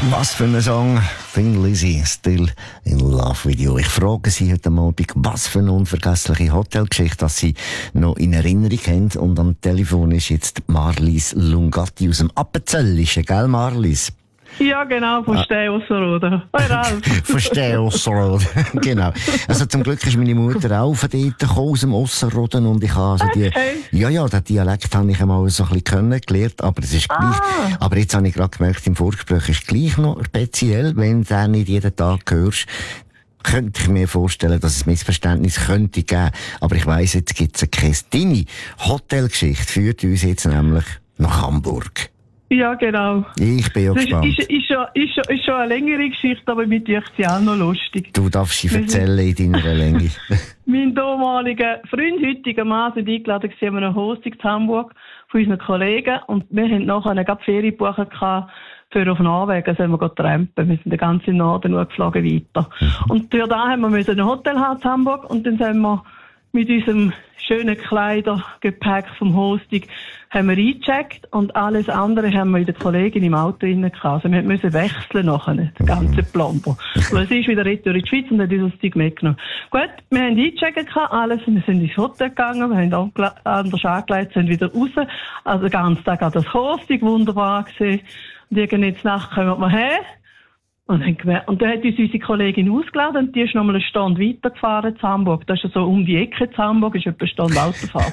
Was für ein Song. Thin Lizzy, Still in Love with You. Ich frage Sie heute Abend, was für eine unvergessliche Hotelgeschichte, dass Sie noch in Erinnerung haben. Und am Telefon ist jetzt Marlies Lungatti aus dem Appenzellischen, gell Marlies? Ja, genau, von Steosserode. Von Steosserode, genau. Also zum Glück ist meine Mutter auch von dort gekommen, aus dem Osserroden, und ich habe also den Dialekt habe ich einmal so ein bisschen kennengelernt, aber es ist gleich. Aber jetzt habe ich gerade gemerkt, im Vorgespräch ist gleich noch speziell, wenn du den nicht jeden Tag hörst. Könnte ich mir vorstellen, dass es Missverständnis könnte geben. Aber ich weiss, jetzt gibt es eine Deine Hotelgeschichte führt uns jetzt nämlich nach Hamburg. Ja, genau. Ich bin ja gespannt. Ist schon eine längere Geschichte, aber mit dir ist sie auch noch lustig. Du darfst sie erzählen in deiner Länge. Mein damaliger Freund, heutiger Mann, sind eingeladen an einer Hostung in Hamburg von unseren Kollegen. Und wir haben nachher eine Ferien gebucht für auf Norwegen. Also haben wir trampen. Wir sind den ganzen Norden nur geflogen weiter. Und für da haben wir ein Hotel haben in Hamburg. Und dann sind wir mit unserem schönen Kleidergepäck vom Hosting haben wir eingecheckt und alles andere haben wir in der Kollegin im Auto drin gehabt. Also wir mussten wechseln nachher, das ganze Plombo. Weil sie ist wieder retour in die Schweiz und hat dieses Zeug mitgenommen. Gut, wir haben eingecheckt gehabt, alles, wir sind ins Hotel gegangen, wir haben anders angelegt, sind wieder raus. Also den ganzen Tag hat das Hosting wunderbar gesehen. Und irgendwann Nacht kommen wir her. Und dann hat uns unsere Kollegin ausgeladen und die ist nochmal einen Stand weitergefahren zu Hamburg. Das ist ja so um die Ecke zu Hamburg, ist etwa eine Stunde Autofahrt.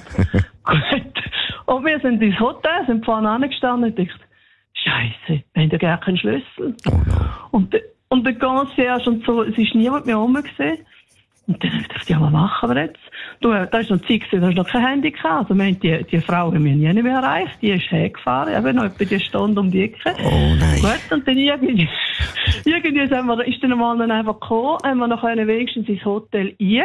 Und wir sind ins Hotel, sind vorne angestanden und dachten, Scheisse, wir haben ja gar keinen Schlüssel. Und der Concierge und so, es ist niemand mehr rum gewesen. Und dann habe ich gedacht, ja, was machen wir jetzt? Da ist noch Zeit gewesen, da ist noch kein Handy gehabt. Also wir haben die Frau haben wir nie mehr erreicht. Die ist hergefahren, eben noch etwa die Stunde um die Ecke. Oh nein. Gut, und dann irgendwie ist dann einmal dann einfach gekommen, haben wir noch wenigstens ins Hotel rein.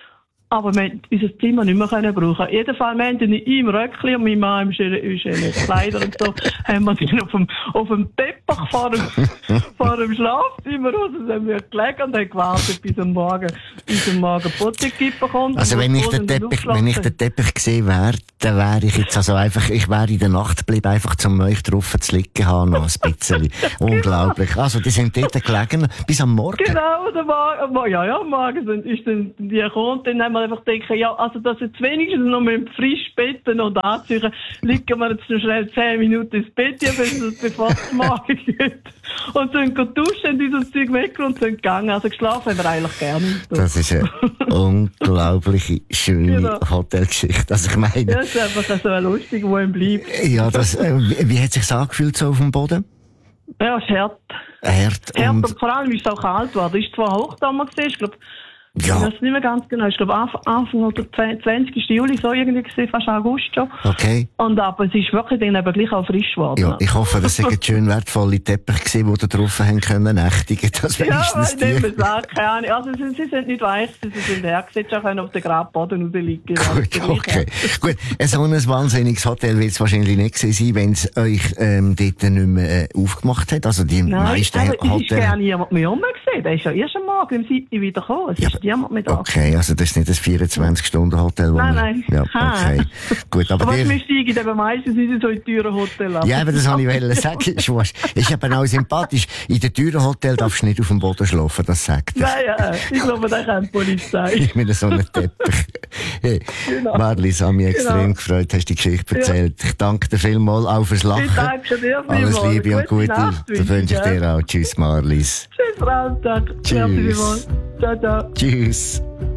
Aber wir haben unser Zimmer nicht mehr brauchen. Jedenfalls, wir haben dann im Röckchen und mein Mann im schönen Kleider und so, haben wir dann auf dem Teppich vor dem Schlafzimmer raus, sind wir gelegen und haben gewartet, bis am Morgen Putzekipper kommt. Also wenn ich den Teppich gesehen wäre, dann wäre ich jetzt also einfach, ich wäre in der Nacht geblieben, einfach zum euch drauf zu liegen haben, noch ein bisschen. Unglaublich. Also die sind dort gelegen, bis am Morgen. Genau, am Morgen ist dann die gekommen, dann haben wir einfach denken, ja, also, dass jetzt wenigstens noch mit dem frischen Bett noch anziehen, liegen wir jetzt noch schnell 10 Minuten ins Bett, bevor es morgen geht. Und sind duschen, dieses Zeug weg und sind gegangen. Also geschlafen haben wir eigentlich gerne. Das ist eine unglaubliche, schöne Hotelgeschichte. Also ich meine... Ja, es ist einfach so lustig, wo ihm bleibt. Ja, wie hat es sich angefühlt so auf dem Boden? Ja, es ist hart. Hart und vor allem ist es auch kalt geworden. Es war zwar Hochsommer gewesen, ich glaube, ja. Ich weiß nicht mehr ganz genau. Ich glaube, Anfang oder 20. Juli, so irgendwie gesehen, fast August schon. Okay. Aber es ist wirklich dann eben gleich auch frisch geworden. Ja, ich hoffe, das sind schön wertvolle Teppiche gewesen, die da drauf haben können nächtigen. Das wenigstens ja, ich nehme es an, keine Ahnung. Also, sie sind nicht weich, sie sind hergesetzt, auch auf den Grabboden rausliegen. Gut, okay. Gut, so ein wahnsinniges Hotel wird es wahrscheinlich nicht gewesen sein, wenn es euch dort nicht mehr aufgemacht hat. Also die meisten Hotels. Es ist gar niemand mehr gesehen. Der ist ja erst am Morgen um 7 Uhr wieder gekommen. Niemand mit okay, also das ist nicht ein 24-Stunden-Hotel. Nein. Ja, okay. Gut, aber was wir steigen eben meistens nicht in so ein teuren Hotel ab. Ja, aber das wollte ich sagen. Ist eben auch sympathisch. In den teuren Hotel darfst du nicht auf dem Boden schlafen, das sagt er. Nein, ich glaube, da kann die Polizei. Mit so einem Teppich. Hey, genau. Marlies, hat mich extrem gefreut, hast die Geschichte erzählt. Ich danke dir vielmals auch fürs Lachen. Ich danke dir vielmals. Alles Liebe und Gute. Das wünsche ich dir auch. Tschüss, Marlies. Tschüss, Frau. Tschüss. Ciao, ciao. Tschüss.